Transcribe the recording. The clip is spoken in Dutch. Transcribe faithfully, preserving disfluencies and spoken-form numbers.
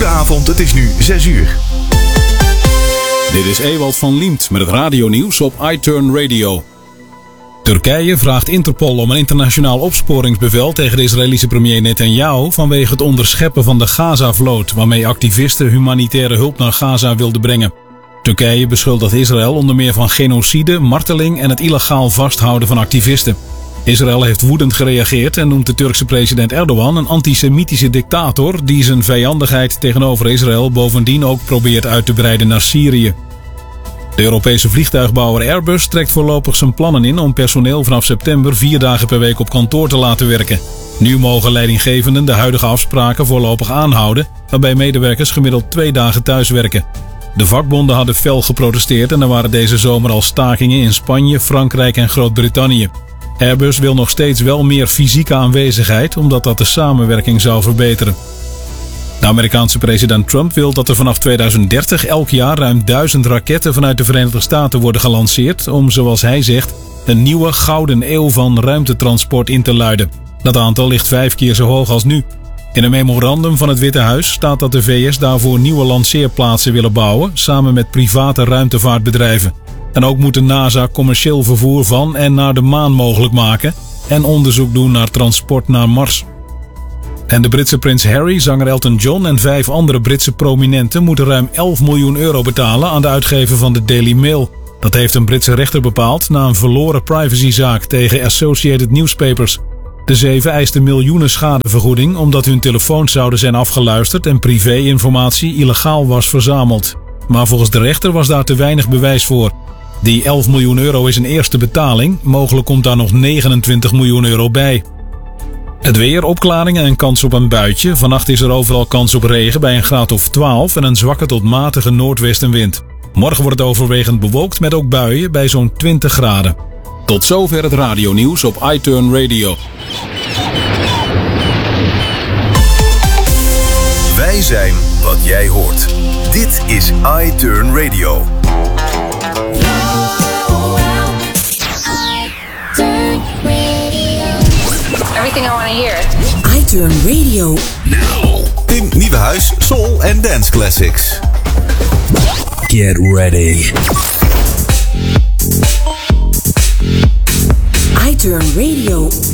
Goedenavond, het is nu zes uur. Dit is Ewald van Liemt met het radionieuws op iTurn Radio. Turkije vraagt Interpol om een internationaal opsporingsbevel tegen de Israëlische premier Netanyahu vanwege het onderscheppen van de Gaza-vloot, waarmee activisten humanitaire hulp naar Gaza wilden brengen. Turkije beschuldigt Israël onder meer van genocide, marteling en het illegaal vasthouden van activisten. Israël heeft woedend gereageerd en noemt de Turkse president Erdogan een antisemitische dictator die zijn vijandigheid tegenover Israël bovendien ook probeert uit te breiden naar Syrië. De Europese vliegtuigbouwer Airbus trekt voorlopig zijn plannen in om personeel vanaf september vier dagen per week op kantoor te laten werken. Nu mogen leidinggevenden de huidige afspraken voorlopig aanhouden, waarbij medewerkers gemiddeld twee dagen thuis werken. De vakbonden hadden fel geprotesteerd en er waren deze zomer al stakingen in Spanje, Frankrijk en Groot-Brittannië. Airbus wil nog steeds wel meer fysieke aanwezigheid, omdat dat de samenwerking zou verbeteren. De Amerikaanse president Trump wil dat er vanaf tweeduizend dertig elk jaar ruim duizend raketten vanuit de Verenigde Staten worden gelanceerd om, zoals hij zegt, een nieuwe gouden eeuw van ruimtetransport in te luiden. Dat aantal ligt vijf keer zo hoog als nu. In een memorandum van het Witte Huis staat dat de V S daarvoor nieuwe lanceerplaatsen willen bouwen, samen met private ruimtevaartbedrijven. En ook moet de NASA commercieel vervoer van en naar de maan mogelijk maken en onderzoek doen naar transport naar Mars. En de Britse prins Harry, zanger Elton John en vijf andere Britse prominenten moeten ruim elf miljoen euro betalen aan de uitgever van de Daily Mail. Dat heeft een Britse rechter bepaald na een verloren privacyzaak tegen Associated Newspapers. De zeven eisten miljoenen schadevergoeding omdat hun telefoons zouden zijn afgeluisterd en privé-informatie illegaal was verzameld. Maar volgens de rechter was daar te weinig bewijs voor. Die elf miljoen euro is een eerste betaling, mogelijk komt daar nog negenentwintig miljoen euro bij. Het weer, opklaringen en kans op een buitje. Vannacht is er overal kans op regen bij een graad of twaalf en een zwakke tot matige noordwestenwind. Morgen wordt het overwegend bewolkt met ook buien bij zo'n twintig graden. Tot zover het radionieuws op iTurn Radio. Wij zijn wat jij hoort. Dit is iTurn Radio. Everything I want to hear. iTurn Radio. Now. Tim Nieuwenhuis, Soul and Dance Classics. Get ready. iTurn Radio.